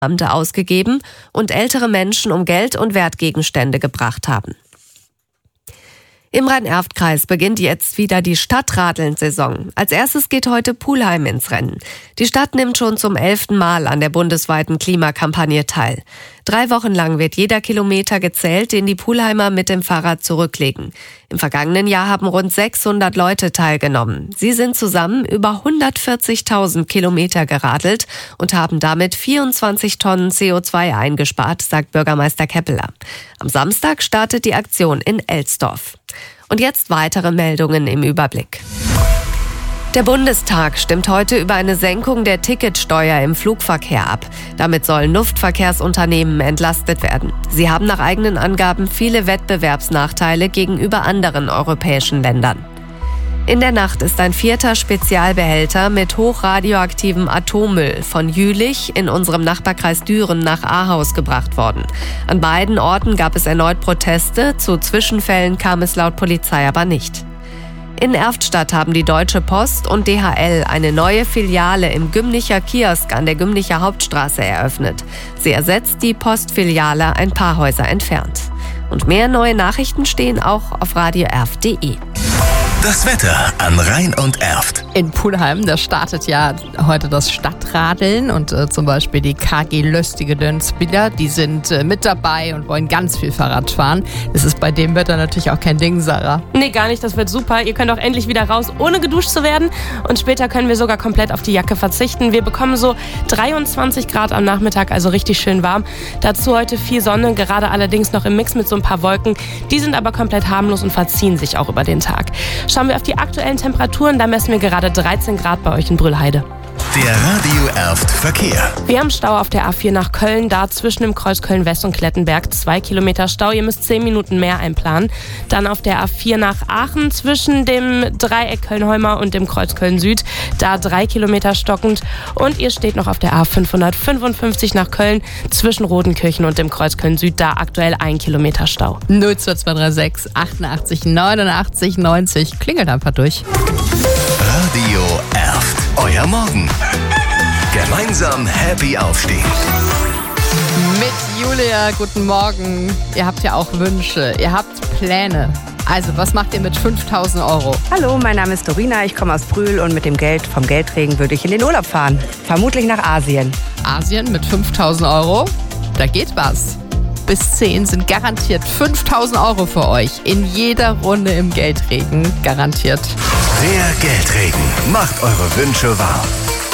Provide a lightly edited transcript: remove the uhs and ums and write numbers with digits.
Beamte ausgegeben und ältere Menschen um Geld und Wertgegenstände gebracht haben. Im Rhein-Erft-Kreis beginnt jetzt wieder die Stadtradeln-Saison. Als erstes geht heute Pulheim ins Rennen. Die Stadt nimmt schon zum 11. Mal an der bundesweiten Klimakampagne teil. 3 Wochen lang wird jeder Kilometer gezählt, den die Pulheimer mit dem Fahrrad zurücklegen. Im vergangenen Jahr haben rund 600 Leute teilgenommen. Sie sind zusammen über 140.000 Kilometer geradelt und haben damit 24 Tonnen CO2 eingespart, sagt Bürgermeister Keppeler. Am Samstag startet die Aktion in Elsdorf. Und jetzt weitere Meldungen im Überblick. Der Bundestag stimmt heute über eine Senkung der Ticketsteuer im Flugverkehr ab. Damit sollen Luftverkehrsunternehmen entlastet werden. Sie haben nach eigenen Angaben viele Wettbewerbsnachteile gegenüber anderen europäischen Ländern. In der Nacht ist ein 4. Spezialbehälter mit hochradioaktivem Atommüll von Jülich in unserem Nachbarkreis Düren nach Ahaus gebracht worden. An beiden Orten gab es erneut Proteste, zu Zwischenfällen kam es laut Polizei aber nicht. In Erftstadt haben die Deutsche Post und DHL eine neue Filiale im Gümnicher Kiosk an der Gümnicher Hauptstraße eröffnet. Sie ersetzt die Postfiliale ein paar Häuser entfernt. Und mehr neue Nachrichten stehen auch auf radioerft.de. Das Wetter an Rhein und Erft. In Pulheim, da startet ja heute das Stadtradeln und zum Beispiel die KG Löstigedönsspieler, die sind mit dabei und wollen ganz viel Fahrrad fahren. Das ist bei dem Wetter natürlich auch kein Ding, Sarah. Nee, gar nicht, das wird super. Ihr könnt auch endlich wieder raus, ohne geduscht zu werden. Und später können wir sogar komplett auf die Jacke verzichten. Wir bekommen so 23 Grad am Nachmittag, also richtig schön warm. Dazu heute viel Sonne, gerade allerdings noch im Mix mit so ein paar Wolken. Die sind aber komplett harmlos und verziehen sich auch über den Tag. Schauen wir auf die aktuellen Temperaturen, da messen wir gerade 13 Grad bei euch in Brühlheide. Der Radio Erft Verkehr. Wir haben Stau auf der A4 nach Köln, da zwischen dem Kreuz Köln-West und Klettenberg 2 Kilometer Stau. Ihr müsst 10 Minuten mehr einplanen. Dann auf der A4 nach Aachen zwischen dem Dreieck Köln-Heuma und dem Kreuz Köln-Süd, da 3 Kilometer stockend. Und ihr steht noch auf der A555 nach Köln zwischen Rodenkirchen und dem Kreuz Köln-Süd, da aktuell 1 Kilometer Stau. 02236 88 89 90. Klingelt einfach durch. Radio Erft. Euer Morgen. Gemeinsam happy aufstehen. Mit Julia, guten Morgen. Ihr habt ja auch Wünsche, ihr habt Pläne. Also, was macht ihr mit 5.000 Euro? Hallo, mein Name ist Dorina, ich komme aus Brühl und mit dem Geld vom Geldregen würde ich in den Urlaub fahren. Vermutlich nach Asien. Asien mit 5.000 Euro? Da geht was. Bis 10 sind garantiert 5.000 Euro für euch. In jeder Runde im Geldregen garantiert. Der Geldregen macht eure Wünsche wahr.